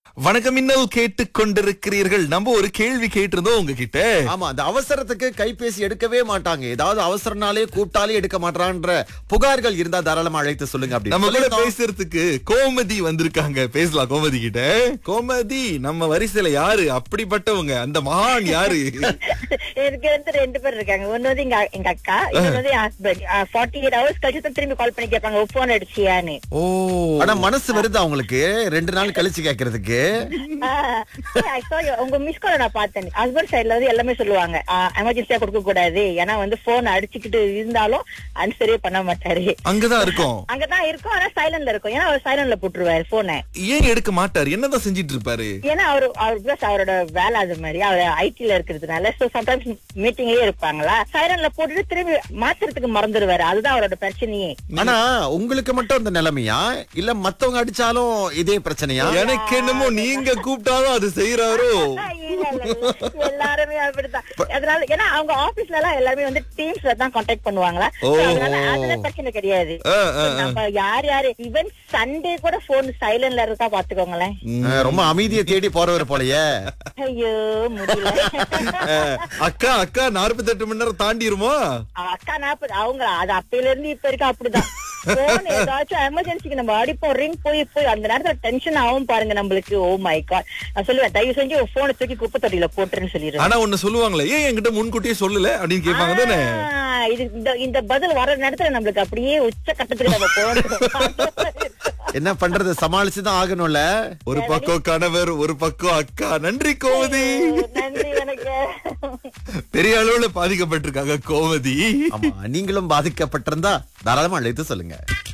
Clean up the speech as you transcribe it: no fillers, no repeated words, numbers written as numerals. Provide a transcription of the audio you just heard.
வணக்கம் இன்னல் கேட்டுக் கொண்டிருக்கிறீர்கள். நம்ம ஒரு கேள்வி கேட்டிருந்தோம் உங்ககிட்ட. ஆமா, அந்த அவசரத்துக்கு கைபேசி எடுக்கவே மாட்டாங்க. ஏதாவது அவசரனாலே கூப்பிட்டாலே எடுக்க மாட்டான்ற புகார்கள் இருந்தா தாராளமா அழைத்து சொல்லுங்க. அப்படி நம்ம கூட பேசுறதுக்கு கோமதி வந்திருக்காங்க. பேசலாம் கோமதி கிட்ட. கோமதி, நம்ம வரிசையில யாரு அப்படிப்பட்டவங்க? அந்த மகான் யாரு? எனக்கு வந்து 2 பேர் இருக்காங்க. ஒன்னு வந்து எங்க அக்கா, இன்னொன்னு வந்து என் ஹஸ்பண்ட். 48 ஹவர்ஸ் கழிச்சு தான் திரும்பி கால் பண்ணி கேட்பாங்க, போன் அடிச்சியான்னு. ஓ, ஆனா மனசு வருது அவங்களுக்கு 2 நாள் கழிச்சு கேக்குறதுக்கு. உங்க மிஸ் கால் நான் பார்த்தேன். ஹஸ்பண்ட் சைடுல வந்து எல்லாமே சொல்லுவாங்க, எமர்ஜென்சியா கொடுக்க கூடாது, ஏன்னா வந்து போன் அடிச்சுக்கிட்டு இருந்தாலும் ஆன்சரே பண்ண மாட்டாரு. அங்கதான் இருக்கும். அங்கதான் இருக்கும், ஆனா சைலண்ட்ல இருக்கும். ஏன்னா அவர் சைலண்ட்ல போட்டுருவாரு போனை. ஏன் எடுக்க மாட்டாரு? என்னதான் செஞ்சிட்டு இருப்பாரு? ஏன்னா அவரோட வேலை அது மாதிரி, அவர் ஐடில இருக்கிறதுனால சம்டைம்ஸ் மீட்டிங்லயே இருப்பாங்களா, சைலண்ட்ல போட்டுட்டு திரும்பி மாத்துறதுக்கு மறந்துடுவாரு. அதுதான் அவரோட பிரச்சனையே. ஆனா உங்களுக்கு மட்டும் அந்த நிலைமையா, இல்ல மத்தவங்க அடிச்சாலும் இதே பிரச்சனையா? எனக்கு என்னமோ நீங்க கூப்பிட்டாலும் அது செய்யறாரோ. எல்லாருமே அப்படித்தான். அதனால ஏன்னா அவங்க ஆபீஸ்ல எல்லாம் எல்லாருமே வந்து டீம்ஸ்ல தான் கான்டாக்ட் பண்ணுவாங்களா, அதனால அதுல பிரச்சனை கிடையாது. நம்ம யாரு ஈவன் சண்டே கூட போன் சைலண்ட்ல இருக்கா பாத்துக்கோங்களேன். ரொம்ப அமைதியை தேடி போறவர் போலயே. ஐயோ முடியல. அக்கா 48 மணி நேரம் தாண்டிருமா? அக்கா 40 அவங்க அது அப்பையில இருந்து இப்ப இருக்க அப்படிதான். போன் ஏதாச்சும் எமர்ஜென்சிக்கு நம்ம அடிப்போம், ரிங் போய் அந்த நேரத்துல டென்ஷன் ஆகும் பாருங்க நம்மளுக்கு. ஓ மை காட், நான் சொல்லுவேன் தயவு செஞ்சு போனை தூக்கி குப்பை தொட்டியில போட்டுருன்னு சொல்லிடுறேன். ஆனா ஒண்ணு சொல்லுவாங்களே, ஏன் என்கிட்ட முன்கூட்டியே சொல்லல அப்படின்னு கேட்பாங்க தானே. இந்த பதில் வர நேரத்துல நம்மளுக்கு அப்படியே உச்ச கட்டத்துக்கு நம்ம போகணும். என்ன பண்றது, சமாளிச்சுதான் ஆகணும்ல. ஒரு பக்கம் கணவர், ஒரு பக்கம் அக்கா. நன்றி கோமதி. நன்றி, வணக்கம். பெரிய அளவுல பாதிக்கப்பட்டிருக்காங்க கோமதி. ஆமா, நீங்களும் பாதிக்கப்பட்டிருந்தா தாராளமா அழைத்து சொல்லுங்க.